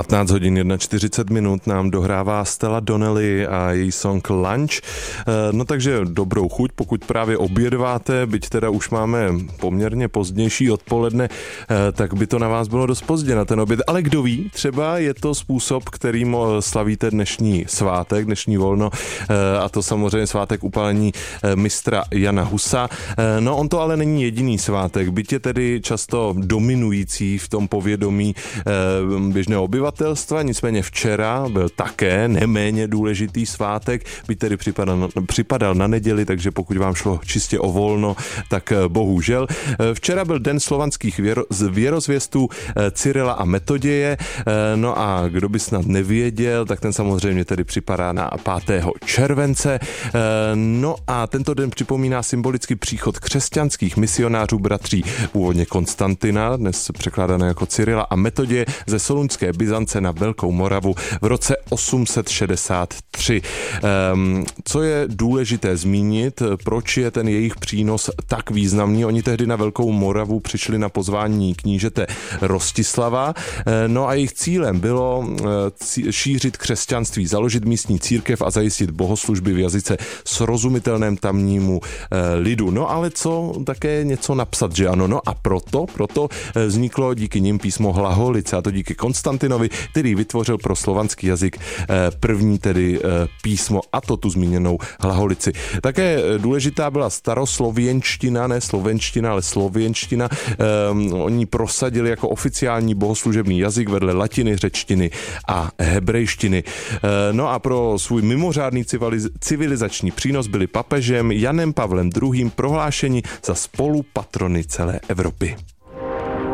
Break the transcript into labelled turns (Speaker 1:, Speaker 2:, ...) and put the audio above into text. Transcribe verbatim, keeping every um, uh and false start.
Speaker 1: patnáct hodin čtyřicet jedna minut nám dohrává Stella Donnelly a její song Lunch. No takže dobrou chuť, pokud právě obědváte, byť teda už máme poměrně pozdnější odpoledne, tak by to na vás bylo dost pozdě na ten oběd. Ale kdo ví, třeba je to způsob, kterým slavíte dnešní svátek, dnešní volno, a to samozřejmě svátek upálení mistra Jana Husa. No on to ale není jediný svátek, byť je tedy často dominující v tom povědomí běžného obyvatelstva, nicméně včera byl také neméně důležitý svátek, byť tedy připadal, připadal na neděli, takže pokud vám šlo čistě o volno, tak bohužel. Včera byl den slovanských věro, věrozvěstů Cyrila a Metoděje, no a kdo by snad nevěděl, tak ten samozřejmě tedy připadá na pátého července. No a tento den připomíná symbolicky příchod křesťanských misionářů bratří původně Konstantina, dnes překládané jako Cyrila a Metoděje ze Solunské Byzance na Velkou Moravu v roce osm set šedesát tři. Co je důležité zmínit, proč je ten jejich přínos tak významný? Oni tehdy na Velkou Moravu přišli na pozvání knížete Rostislava, no a jejich cílem bylo šířit křesťanství, založit místní církev a zajistit bohoslužby v jazyce srozumitelném tamnímu lidu. No ale co také něco napsat, že ano? No a proto, proto vzniklo díky nim písmo Hlaholice, a to díky Konstantinovi, který vytvořil pro slovanský jazyk první tedy písmo, a to tu zmíněnou Hlaholici. Také důležitá byla staroslověnština, ne slovenština, ale slověnština. Um, oni prosadili jako oficiální bohoslužební jazyk vedle latiny, řečtiny a hebrejštiny. Uh, no a pro svůj mimořádný civilizační přínos byli papežem Janem Pavlem druhým prohlášeni za spolupatrony celé Evropy.